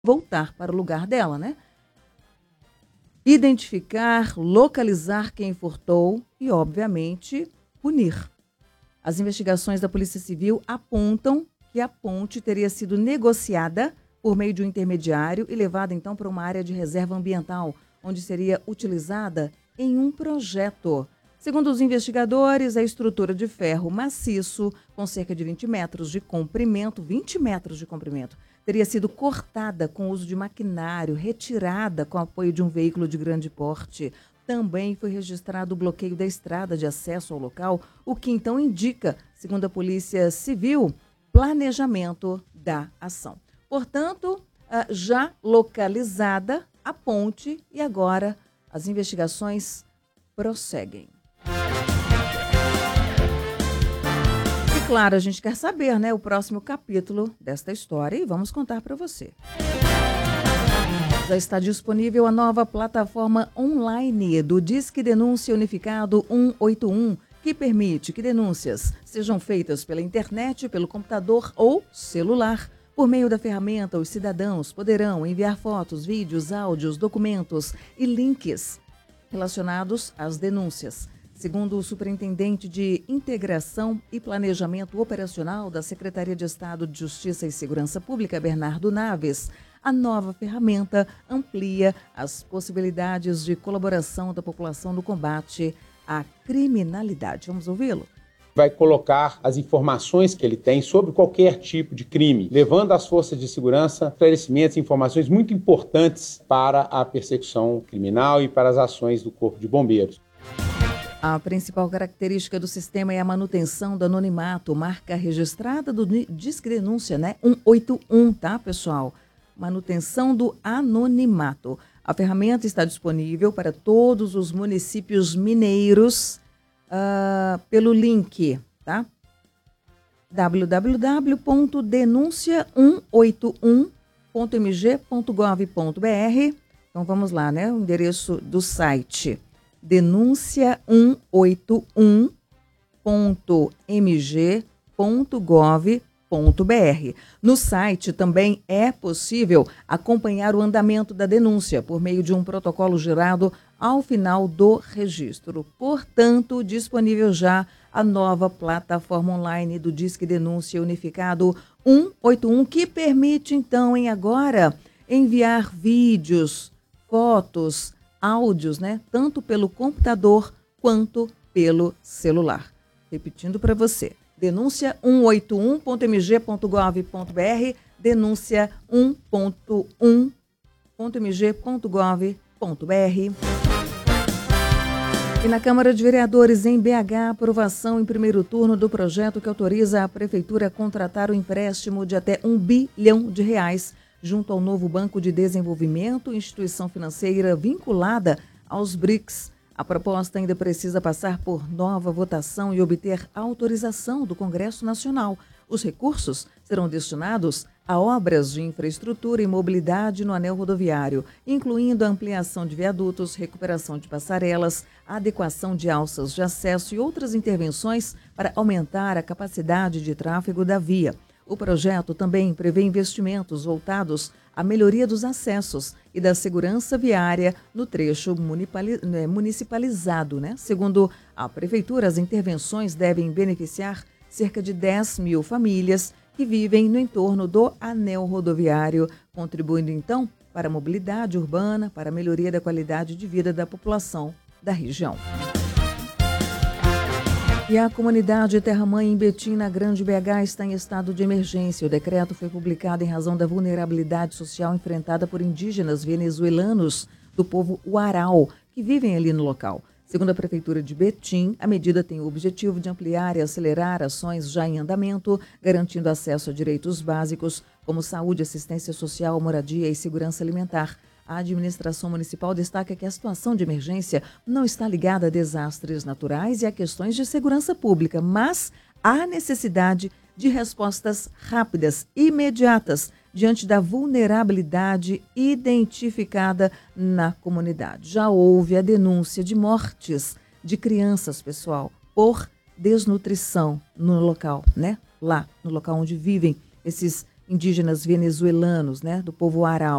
voltar para o lugar dela, né? Identificar, localizar quem furtou e, obviamente, punir. As investigações da Polícia Civil apontam que a ponte teria sido negociada por meio de um intermediário e levada então para uma área de reserva ambiental, onde seria utilizada em um projeto. Segundo os investigadores, a estrutura de ferro maciço, com cerca de 20 metros de comprimento, teria sido cortada com o uso de maquinário, retirada com o apoio de um veículo de grande porte. Também foi registrado o bloqueio da estrada de acesso ao local, o que então indica, segundo a Polícia Civil, planejamento da ação. Portanto, já localizada a ponte e agora as investigações prosseguem. E claro, a gente quer saber, né, o próximo capítulo desta história e vamos contar para você. Já está disponível a nova plataforma online do Disque Denúncia Unificado 181, que permite que denúncias sejam feitas pela internet, pelo computador ou celular. Por meio da ferramenta, os cidadãos poderão enviar fotos, vídeos, áudios, documentos e links relacionados às denúncias. Segundo o superintendente de Integração e Planejamento Operacional da Secretaria de Estado de Justiça e Segurança Pública, Bernardo Naves, a nova ferramenta amplia as possibilidades de colaboração da população no combate à criminalidade. Vamos ouvi-lo? Vai colocar as informações que ele tem sobre qualquer tipo de crime, levando às forças de segurança esclarecimentos e informações muito importantes para a persecução criminal e para as ações do Corpo de Bombeiros. A principal característica do sistema é a manutenção do anonimato, marca registrada do Disque Denúncia, né? 181, tá, pessoal? Manutenção do anonimato. A ferramenta está disponível para todos os municípios mineiros pelo link, tá? www.denuncia181.mg.gov.br. Então vamos lá, né? O endereço do site denuncia181.mg.gov.br. No site também é possível acompanhar o andamento da denúncia por meio de um protocolo gerado ao final do registro. Portanto, disponível já a nova plataforma online do Disque Denúncia Unificado 181, que permite então agora enviar vídeos, fotos, áudios, né? Tanto pelo computador quanto pelo celular. Repetindo para você, denuncia181.mg.gov.br, denuncia1.1.mg.gov.br. E na Câmara de Vereadores, em BH, aprovação em primeiro turno do projeto que autoriza a Prefeitura a contratar o empréstimo de até R$1 bilhão junto ao novo Banco de Desenvolvimento, instituição financeira vinculada aos BRICS. A proposta ainda precisa passar por nova votação e obter autorização do Congresso Nacional. Os recursos serão destinados a obras de infraestrutura e mobilidade no anel rodoviário, incluindo a ampliação de viadutos, recuperação de passarelas, adequação de alças de acesso e outras intervenções para aumentar a capacidade de tráfego da via. O projeto também prevê investimentos voltados à melhoria dos acessos e da segurança viária no trecho municipalizado, né? Segundo a Prefeitura, as intervenções devem beneficiar cerca de 10 mil famílias que vivem no entorno do anel rodoviário, contribuindo então para a mobilidade urbana, para a melhoria da qualidade de vida da população da região. E a comunidade Terra Mãe em Betim, na Grande BH, está em estado de emergência. O decreto foi publicado em razão da vulnerabilidade social enfrentada por indígenas venezuelanos do povo Uarau, que vivem ali no local. Segundo a Prefeitura de Betim, a medida tem o objetivo de ampliar e acelerar ações já em andamento, garantindo acesso a direitos básicos como saúde, assistência social, moradia e segurança alimentar. A administração municipal destaca que a situação de emergência não está ligada a desastres naturais e a questões de segurança pública, mas há necessidade de respostas rápidas e imediatas diante da vulnerabilidade identificada na comunidade. Já houve a denúncia de mortes de crianças, pessoal, por desnutrição no local, né? Lá, no local onde vivem esses indígenas venezuelanos, né, do povo Aral.